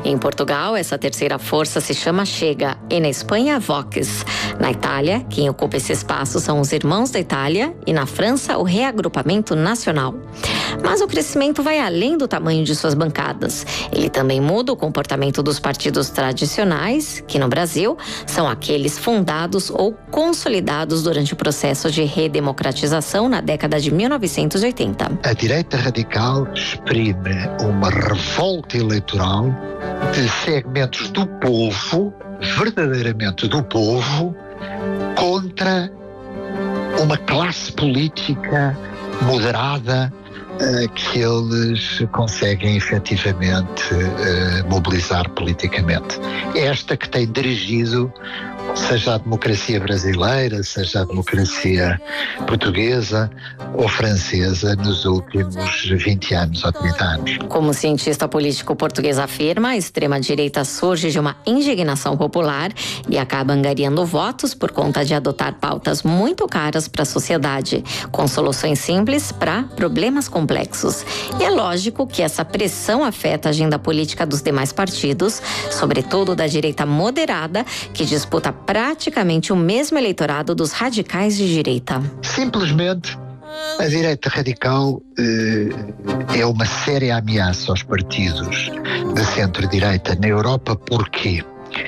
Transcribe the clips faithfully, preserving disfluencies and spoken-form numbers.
Em Portugal, essa terceira força se chama Chega e na Espanha, Vox. Na Itália, quem ocupa esse espaço são os Irmãos da Itália e na França, o Reagrupamento Nacional. Mas o crescimento vai além do tamanho de suas bancadas. Ele também muda o comportamento dos partidos tradicionais, que no Brasil são aqueles fundados ou consolidados durante o processo de redemocratização na década de mil novecentos e oitenta. A direita radical exprime uma revolta eleitoral de segmentos do povo, verdadeiramente do povo, contra uma classe política moderada uh, que eles conseguem efetivamente uh, mobilizar politicamente. É esta que tem dirigido, seja a democracia brasileira, seja a democracia portuguesa ou francesa nos últimos vinte anos ou trinta anos. Como o cientista político português afirma, a extrema-direita surge de uma indignação popular e acaba angariando votos por conta de adotar pautas muito caras para a sociedade, com soluções simples para problemas complexos. E é lógico que essa pressão afeta a agenda política dos demais partidos, sobretudo da direita moderada, que disputa praticamente o mesmo eleitorado dos radicais de direita. Simplesmente, a direita radical eh, é uma séria ameaça aos partidos de centro-direita na Europa. Porquê?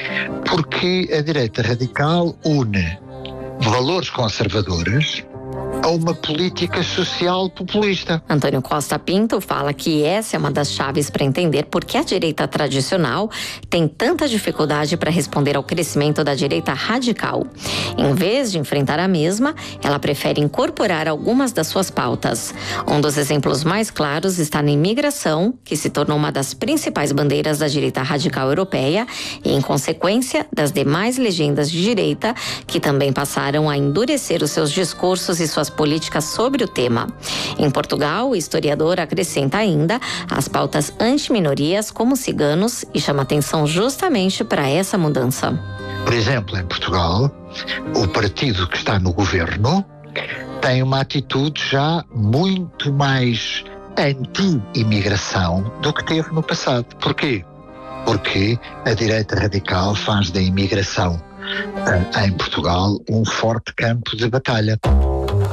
Porque a direita radical une valores conservadores a uma política social populista. Antônio Costa Pinto fala que essa é uma das chaves para entender por que a direita tradicional tem tanta dificuldade para responder ao crescimento da direita radical. Em vez de enfrentar a mesma, ela prefere incorporar algumas das suas pautas. Um dos exemplos mais claros está na imigração, que se tornou uma das principais bandeiras da direita radical europeia e, em consequência, das demais legendas de direita, que também passaram a endurecer os seus discursos e suas políticas sobre o tema. Em Portugal, o historiador acrescenta ainda as pautas anti-minorias como ciganos e chama atenção justamente para essa mudança. Por exemplo, em Portugal, o partido que está no governo tem uma atitude já muito mais anti-imigração do que teve no passado. Porquê? Porque a direita radical faz da imigração em Portugal um forte campo de batalha.